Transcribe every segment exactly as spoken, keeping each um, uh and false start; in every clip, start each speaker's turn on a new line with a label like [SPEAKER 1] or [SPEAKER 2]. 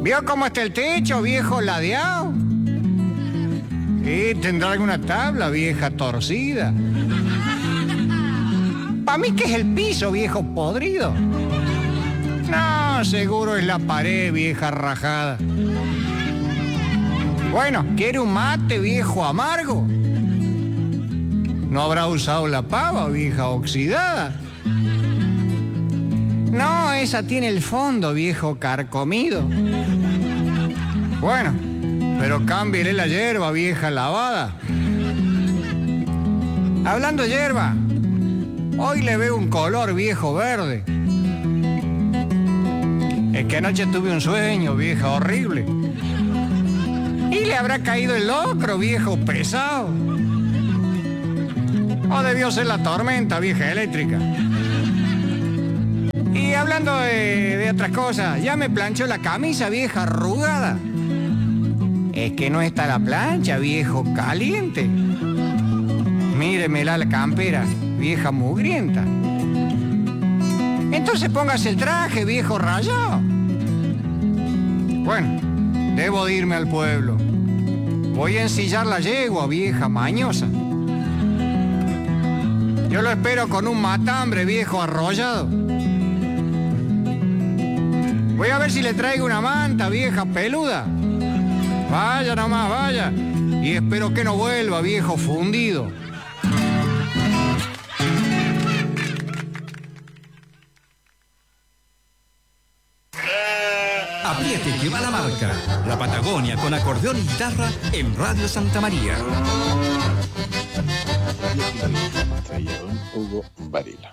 [SPEAKER 1] ¿Vio cómo está el techo, viejo ladeado? Sí, tendrá alguna tabla, vieja torcida. Para mí que es el piso, viejo podrido. No, seguro es la pared, vieja rajada. Bueno, ¿quiere un mate, viejo amargo? ¿No habrá usado la pava, vieja oxidada? No, esa tiene el fondo, viejo carcomido. Bueno, pero cámbiele la hierba, vieja lavada. Hablando de hierba, hoy le veo un color, viejo verde. Es que anoche tuve un sueño, vieja horrible. Y le habrá caído el locro, viejo pesado. O debió ser la tormenta, vieja eléctrica. Y hablando de, de otras cosas, ya me planchó la camisa, vieja arrugada. Es que no está la plancha, viejo caliente. Míremela la campera, vieja mugrienta. Entonces póngase el traje, viejo rayado. Bueno, debo de irme al pueblo. Voy a ensillar la yegua, vieja mañosa. Yo lo espero con un matambre, viejo arrollado. Voy a ver si le traigo una manta, vieja peluda. Vaya nomás, vaya. Y espero que no vuelva, viejo fundido.
[SPEAKER 2] Apriete que va la marca. La Patagonia con acordeón y guitarra en Radio Santa María.
[SPEAKER 3] Traía don Hugo Varela.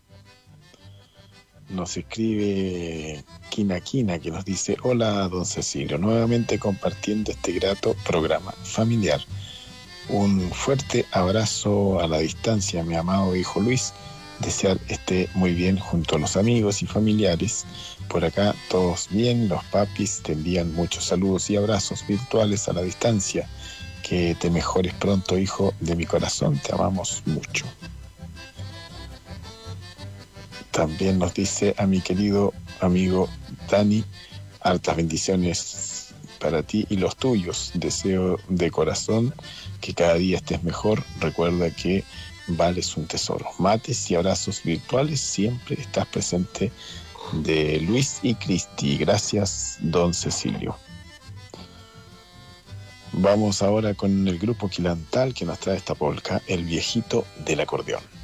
[SPEAKER 3] Nos escribe Quina Quina, que nos dice: hola don Cecilio, nuevamente compartiendo este grato programa familiar. Un fuerte abrazo a la distancia, mi amado hijo Luis. Desear esté muy bien junto a los amigos y familiares. Por acá todos bien, los papis te envían muchos saludos y abrazos virtuales a la distancia. Que te mejores pronto, hijo de mi corazón, te amamos mucho. También nos dice a mi querido amigo Dani: hartas bendiciones para ti y los tuyos. Deseo de corazón que cada día estés mejor. Recuerda que vales un tesoro. Mates y abrazos virtuales, siempre estás presente, de Luis y Cristi. Gracias, don Cecilio. Vamos ahora con el grupo Quilantal, que nos trae esta polca, El viejito del acordeón.